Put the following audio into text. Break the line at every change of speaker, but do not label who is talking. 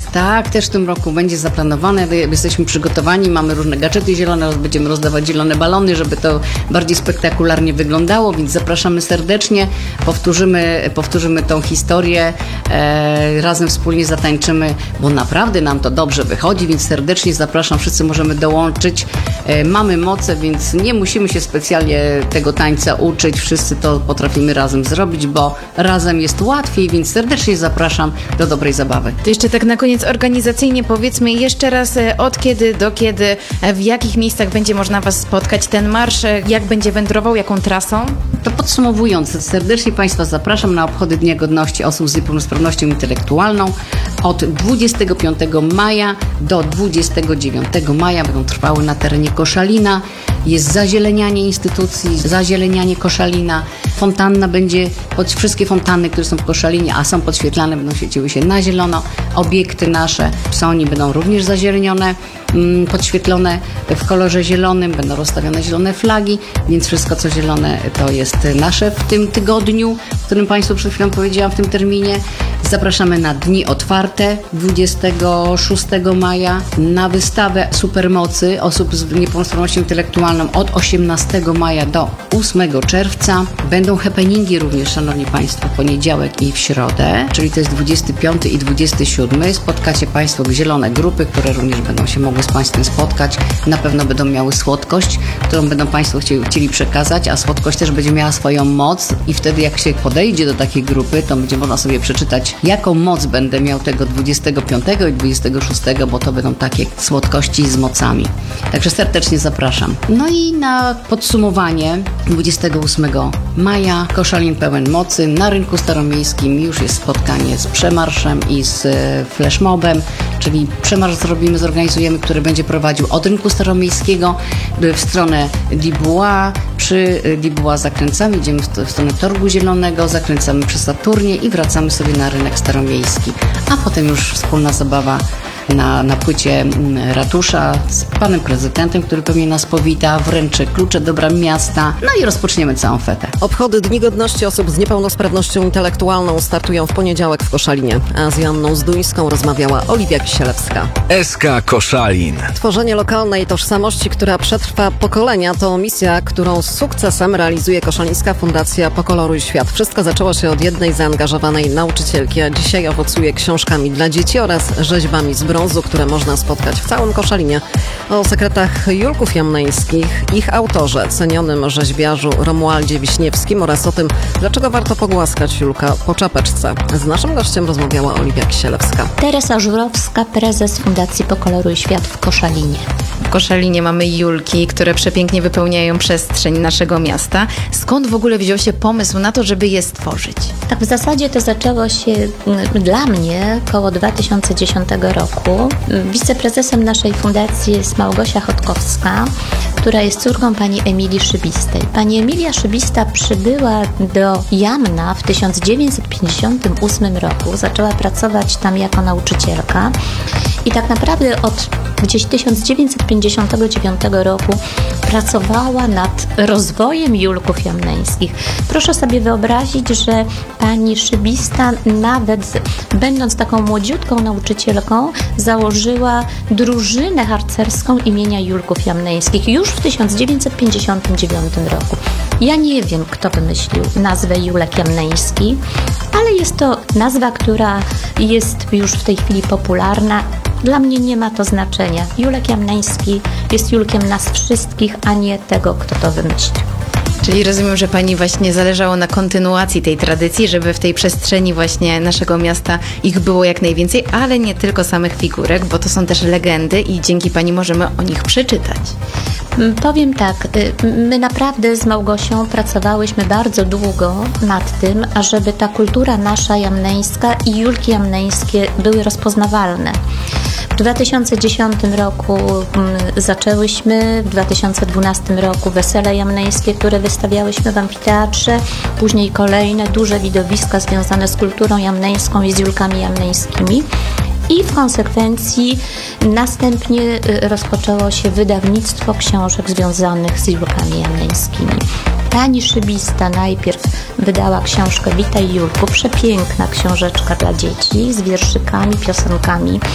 Tak, też w tym roku będzie zaplanowane. Jesteśmy przygotowani, mamy różne gadżety zielone, będziemy rozdawać zielone balony, żeby to bardziej spektakularnie wyglądało, więc zapraszamy serdecznie. Powtórzymy tą historię, razem wspólnie zatańczymy, bo naprawdę nam to dobrze wychodzi, więc serdecznie zapraszam, wszyscy możemy dołączyć. Mamy moce, więc nie musimy się specjalnie tego tańca uczyć, wszyscy to potrafimy razem zrobić, bo razem jest łatwiej, więc serdecznie zapraszam do dobrej zabawy.
To jeszcze tak na koniec organizacyjnie powiedzmy jeszcze raz, od kiedy do kiedy, w jakich miejscach będzie można Was spotkać ten marsz, jak będzie wędrował, jaką trasą?
To podsumowując, serdecznie Państwa zapraszam na obchody Dnia Godności Osób z Niepełnosprawnością Intelektualną. Od 25 maja do 29 maja będą trwały na terenie Koszalina. Jest zazielenianie instytucji, zazielenianie Koszalina. Fontanna będzie, wszystkie fontanny, które są w Koszalinie, a są podświetlane, będą świeciły się na zielono. Obiekty nasze w Soni będą również zazielenione, podświetlone w kolorze zielonym, będą rozstawione zielone flagi, więc wszystko co zielone to jest nasze w tym tygodniu, w którym Państwu przed chwilą powiedziałam, w tym terminie. Zapraszamy na Dni Otwarte 26 maja, na wystawę Supermocy osób z niepełnosprawnością intelektualną od 18 maja do 8 czerwca. Będą happeningi również, Szanowni Państwo, w poniedziałek i w środę, czyli to jest 25 i 27. Spotkacie Państwo zielone grupy, które również będą się mogły z Państwem spotkać. Na pewno będą miały słodkość, którą będą Państwo chcieli przekazać, a słodkość też będzie miała swoją moc i wtedy jak się podejdzie do takiej grupy, to będzie można sobie przeczytać, jaką moc będę miał tego 25 i 26, bo to będą takie słodkości z mocami. Także serdecznie zapraszam. No i na podsumowanie 28 maja Koszalin pełen mocy. Na rynku staromiejskim już jest spotkanie z przemarszem i z flashmobem, czyli przemarsz zorganizujemy, który będzie prowadził od rynku staromiejskiego w stronę Dibuła. Przy Dibuła zakręcamy, idziemy w stronę Torgu Zielonego, zakręcamy przez Saturnię i wracamy sobie na rynek staromiejski. A potem już wspólna zabawa na płycie ratusza z panem prezydentem, który pewnie nas powita, wręczy klucze do bram miasta, no i rozpoczniemy całą fetę.
Obchody Dni Godności Osób z Niepełnosprawnością Intelektualną startują w poniedziałek w Koszalinie, a z Joanną Zduńską rozmawiała Oliwia Kisielewska.
SK Koszalin.
Tworzenie lokalnej tożsamości, która przetrwa pokolenia, to misja, którą z sukcesem realizuje Koszalińska Fundacja Pokoloruj Świat. Wszystko zaczęło się od jednej zaangażowanej nauczycielki, a dzisiaj owocuje książkami dla dzieci oraz rzeźbami z brązu, które można spotkać w całym Koszalinie. O sekretach Julków Jamneńskich, ich autorze, cenionym rzeźbiarzu Romualdzie Wiśniewskim oraz o tym, dlaczego warto pogłaskać Julka po czapeczce. Z naszym gościem rozmawiała Oliwia Kisielewska.
Teresa Żurowska, prezes Fundacji Pokoloruj Świat w Koszalinie.
W Koszalinie mamy Julki, które przepięknie wypełniają przestrzeń naszego miasta. Skąd w ogóle wziął się pomysł na to, żeby je stworzyć?
Tak, w zasadzie to zaczęło się dla mnie koło 2010 roku. Wiceprezesem naszej fundacji jest Małgosia Chodkowska, która jest córką pani Emilii Szybistej. Pani Emilia Szybista przybyła do Jamna w 1958 roku. Zaczęła pracować tam jako nauczycielka i tak naprawdę od gdzieś 1959 roku pracowała nad rozwojem Julków Jamneńskich. Proszę sobie wyobrazić, że pani Szybista, nawet będąc taką młodziutką nauczycielką, założyła drużynę harcerską imienia Julków Jamneńskich już w 1959 roku. Ja nie wiem, kto wymyślił nazwę Julek Jamneński, ale jest to nazwa, która jest już w tej chwili popularna. Dla mnie nie ma to znaczenia. Julek Jamneński jest Julkiem nas wszystkich, a nie tego, kto to wymyślił.
Czyli rozumiem, że pani właśnie zależało na kontynuacji tej tradycji, żeby w tej przestrzeni właśnie naszego miasta ich było jak najwięcej, ale nie tylko samych figurek, bo to są też legendy i dzięki pani możemy o nich przeczytać.
Powiem tak, my naprawdę z Małgosią pracowałyśmy bardzo długo nad tym, ażeby ta kultura nasza jamneńska i Julki Jamneńskie były rozpoznawalne. W 2010 roku zaczęłyśmy, w 2012 roku Wesele Jamneńskie, które wystawiałyśmy w amfiteatrze, później kolejne duże widowiska związane z kulturą jamneńską i z Julkami Jamneńskimi. I w konsekwencji następnie rozpoczęło się wydawnictwo książek związanych z Julkami Jamneńskimi. Pani Szybista najpierw wydała książkę Witaj Julku, przepiękna książeczka dla dzieci z wierszykami, piosenkami